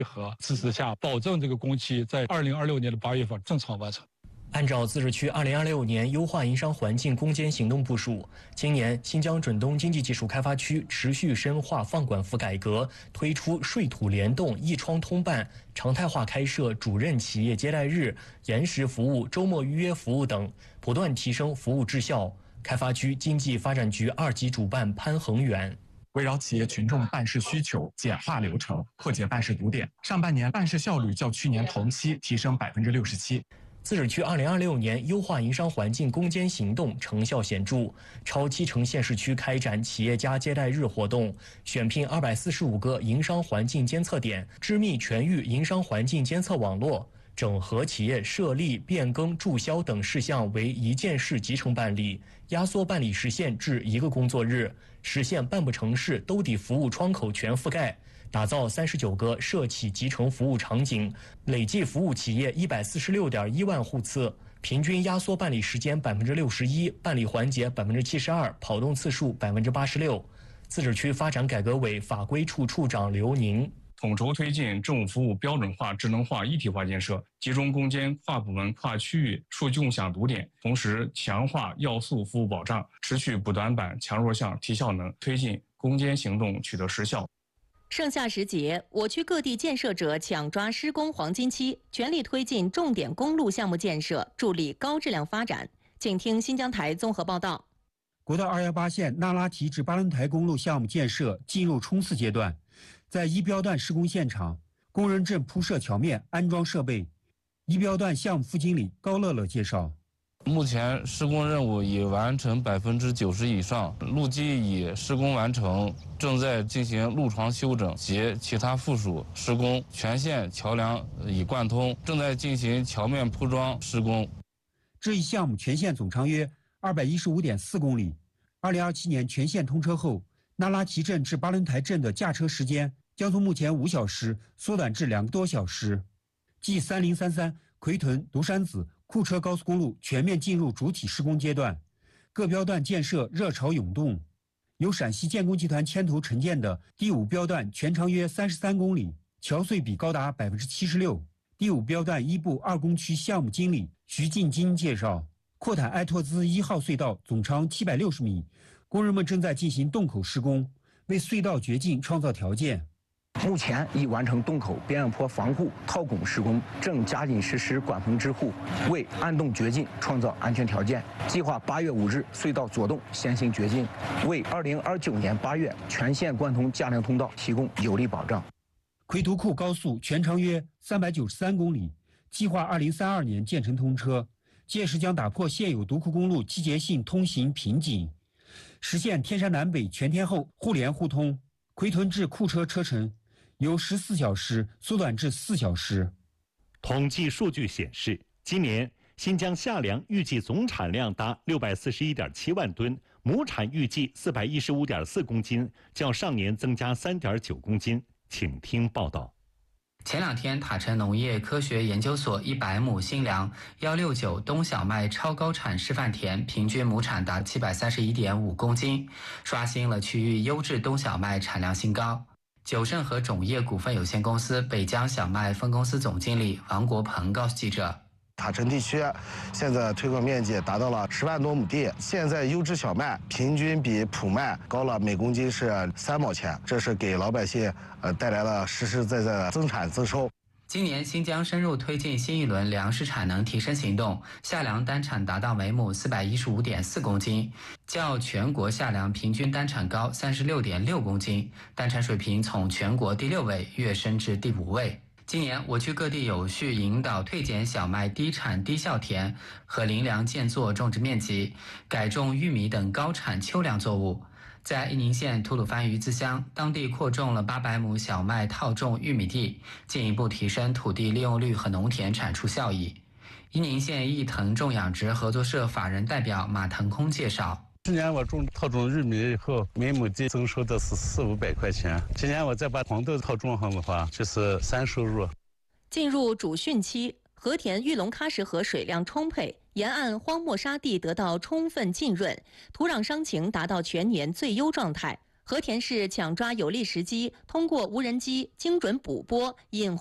和支持下，保证这个工期在2026年的8月份正常完成。 按照自治区2026年优化营商环境攻坚行动部署，今年新疆准东经济技术开发区持续深化放管服改革，推出税土联动、一窗通办、常态化开设主任企业接待日、延时服务、周末预约服务等，不断提升服务质效。开发区经济发展局2级主办潘恒远。 围绕企业群众办事需求，简化流程，破解办事堵点，上半年办事效率较去年同期提升67%。 自治区2026年优化营商环境攻坚行动成效显著，超70县市区开展企业家接待日活动，选聘245个营商环境监测点，织密全域营商环境监测网络，整合企业设立、变更、注销等事项为一件事集成办理，压缩办理时限至1个工作日，实现办不成事兜底服务窗口全覆盖。打造39个社企集成服务场景，累计服务企业146.1万户次，平均压缩办理时间61%，办理环节72%，跑动次数86%。自治区发展改革委法规处处长刘宁。 统筹推进政务服务标准化、智能化、一体化建设，集中攻坚跨部门、跨区域数据共享堵点，同时强化要素服务保障，持续补短板、强弱项、提效能，推进攻坚行动取得实效。 盛夏时节，我区各地建设者抢抓施工黄金期，全力推进重点公路项目建设，助力高质量发展。请听新疆台综合报道。 国道218线那拉提至巴伦台公路项目建设进入冲刺阶段，在一标段施工现场，工人正铺设桥面、安装设备。一标段项目副经理高乐乐介绍。 目前施工任务已完成90%以上，路基已施工完成，正在进行路床修整及其他附属施工，全线桥梁已贯通，正在进行桥面铺装施工。 这一项目全线总长约215.4公里。2027年全线通车后，那拉提镇至巴伦台镇的驾车时间将从目前5小时缩短至2个多小时。继3033、奎屯、独山子库车高速公路全面进入主体施工阶段，各标段建设热潮涌动。由陕西建工集团牵头承建的第5标段全长约33公里，桥隧比高达76%。第5标段一部2工区项目经理徐进金介绍，阔坦埃托兹1号隧道总长760米，工人们正在进行洞口施工，为隧道掘进创造条件。 目前已完成洞口边坡防护套拱施工，正加紧实施管棚支护，为暗洞掘进创造安全条件。计划8月5日隧道左洞先行掘进，为2029年8月全线贯通嘉陵通道提供有力保障。 奎图库高速全长约393公里，计划2032年建成通车，届时将打破现有独库公路季节性通行瓶颈，实现天山南北全天候互联互通。奎屯至库车车程由14小时缩短至4小时。 统计数据显示，今年新疆夏粮预计总产量达641.7万吨，亩产预计415.4公斤，较上年增加3.9公斤。请听报道。 前2天，塔城农业科学研究所100亩新粮169冬小麦超高产示范田，平均亩产达731.5公斤，刷新了区域优质冬小麦产量新高。九盛和种业股份有限公司北疆小麦分公司总经理王国鹏告诉记者， 塔城地区现在推广面积达到了10万多亩地，现在优质小麦平均比普麦高了每公斤是3毛钱，这是给老百姓带来了实实在在的增产增收。 今年新疆深入推进新一轮粮食产能提升行动，夏粮单产达到每亩415.4公斤，较全国夏粮平均单产高36.6公斤，单产水平从全国第6位跃升至第5位。今年我区各地有序引导退减小麦低产低效田和林粮建作种植面积，改种玉米等高产秋粮作物。在伊宁县吐鲁番鱼子乡，当地扩种了800亩小麦套种玉米地，进一步提升土地利用率和农田产出效益。伊宁县益腾种养殖合作社法人代表马腾空介绍， 去年我套种玉米以后，每亩地增收的是400-500块钱。今年我再把黄豆套种上的话，就是3收入。 进入主汛期，和田玉龙喀什河水量充沛，沿岸荒漠沙地得到充分浸润，土壤伤情达到全年最优状态。 和田市抢抓有利时机，通过无人机精准捕播引